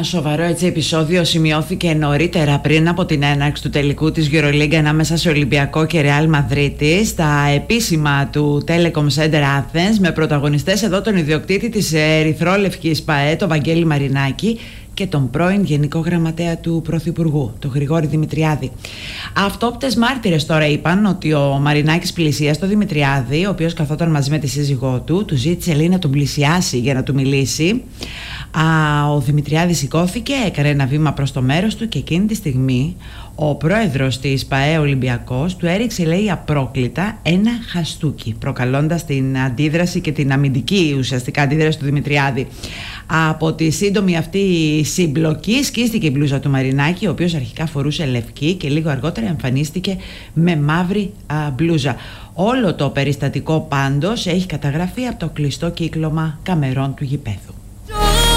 σοβαρό επεισόδιο σημειώθηκε νωρίτερα πριν από την έναρξη του τελικού της EuroLeague ανάμεσα σε Ολυμπιακό και Real Madrid στα επίσημα του Telecom Center Athens, με πρωταγωνιστές εδώ τον ιδιοκτήτη της ερυθρόλευκης ΠΑΕ, τον Βαγγέλη Μαρινάκη, και τον πρώην Γενικό Γραμματέα του Πρωθυπουργού, τον Γρηγόρη Δημητριάδη. Αυτόπτες μάρτυρες τώρα είπαν ότι ο Μαρινάκης πλησίασε τον Δημητριάδη, ο οποίος καθόταν μαζί με τη σύζυγό του, του ζήτησε, λέει, να τον πλησιάσει για να του μιλήσει. Ο Δημητριάδης σηκώθηκε, έκανε ένα βήμα προς το μέρος του και εκείνη τη στιγμή ο πρόεδρος της ΠΑΕ Ολυμπιακός του έριξε, λέει, απρόκλητα ένα χαστούκι, προκαλώντας την αντίδραση και την αμυντική ουσιαστικά αντίδραση του Δημητριάδη. Από τη σύντομη αυτή συμπλοκή σκίστηκε η μπλούζα του Μαρινάκη, ο οποίος αρχικά φορούσε λευκή και λίγο αργότερα εμφανίστηκε με μαύρη μπλούζα. Όλο το περιστατικό πάντως έχει καταγραφεί από το κλειστό κύκλωμα καμερών του γηπέδου.